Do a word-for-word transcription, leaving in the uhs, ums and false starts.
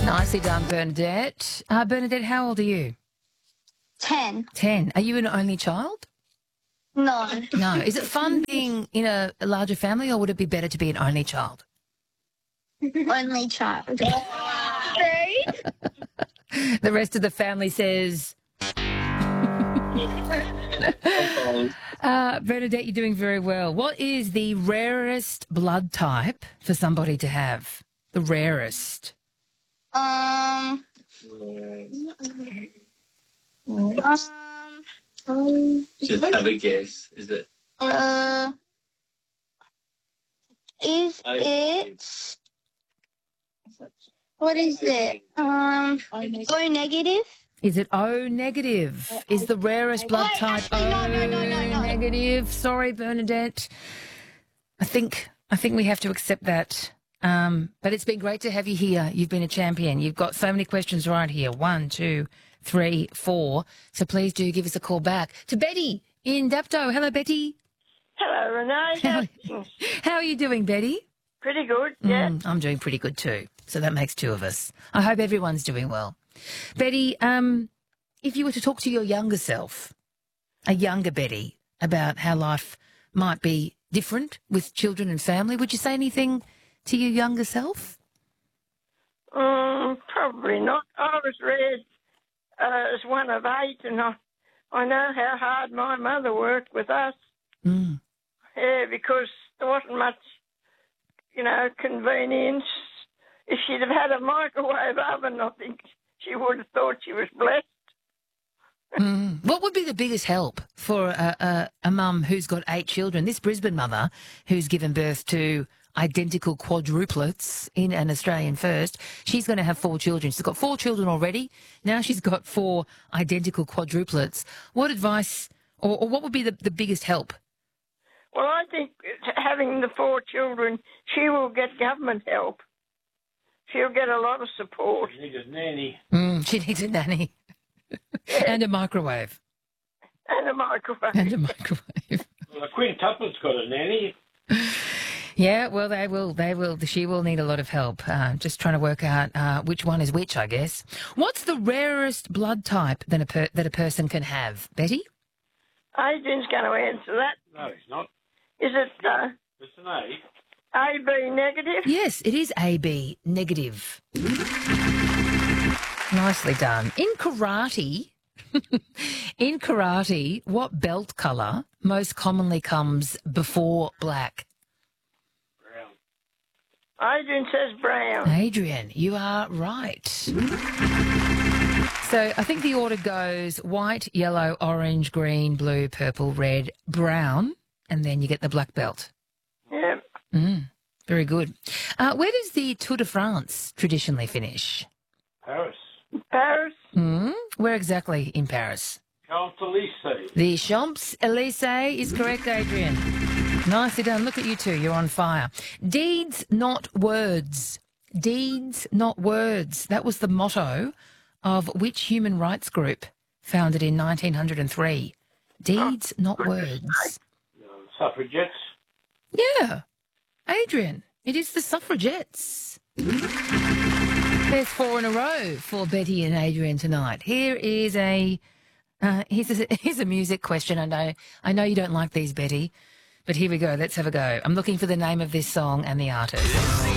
Nicely done, Bernadette. Uh, Bernadette, how old are you? Ten. Ten. Are you an only child? No. No. Is it fun being in a, a larger family, or would it be better to be an only child? Only child. The rest of the family says... uh, Bernadette, you're doing very well. What is the rarest blood type for somebody to have? The rarest. Um. Um. Just have a guess. Is it? Uh. Is I- it? What is it? Um. O negative. Is it O negative? Is the rarest blood Wait, type actually, O no, no, no, no, no. negative? Sorry, Bernadette. I think I think we have to accept that. Um, but it's been great to have you here. You've been a champion. You've got so many questions right here. One, two, three, four. So please do give us a call back to Betty in Dapto. Hello, Betty. Hello, Renee. How, How's- how are you doing, Betty? Pretty good, yeah. Mm, I'm doing pretty good too. So that makes two of us. I hope everyone's doing well. Betty, um, if you were to talk to your younger self, a younger Betty, about how life might be different with children and family, would you say anything to your younger self? Mm, probably not. I was reared uh, as one of eight, and I, I know how hard my mother worked with us. Mm. Yeah, because there wasn't much, you know, convenience. If she'd have had a microwave oven, I think she would have thought she was blessed. Mm. What would be the biggest help for a, a, a mum who's got eight children? This Brisbane mother who's given birth to identical quadruplets in an Australian first, she's going to have four children. She's got four children already. Now she's got four identical quadruplets. What advice or, or what would be the, the biggest help? Well, I think having the four children, she will get government help. She'll get a lot of support. She needs a nanny. Mm, she needs a nanny. And a microwave. And a microwave. And a microwave. Well, the quintuplet's got a nanny. Yeah, well, they will. They will. She will need a lot of help. Uh, just trying to work out uh, which one is which, I guess. What's the rarest blood type that a per- that a person can have, Betty? Adrian's going to answer that. No, it's not. Is it uh, It's an A. A B negative? Yes, it is A B negative. Nicely done. In karate, in karate, what belt colour most commonly comes before black? Brown. Adrian says brown. Adrian, you are right. So I think the order goes white, yellow, orange, green, blue, purple, red, brown, and then you get the black belt. Yeah. Mm, very good. Uh, where does the Tour de France traditionally finish? Paris. Paris? Mm, where exactly in Paris? Champs-Élysées. The Champs-Élysées is correct, Adrian. Nicely done. Look at you two. You're on fire. Deeds, not words. Deeds, not words. That was the motto of which human rights group founded in nineteen oh three? Deeds, not words. Uh, suffragettes. Yeah. Adrian, it is the suffragettes. There's four in a row for Betty and Adrian tonight. Here is a uh, here's a, here's a music question. I know I know you don't like these, Betty, but here we go. Let's have a go. I'm looking for the name of this song and the artist.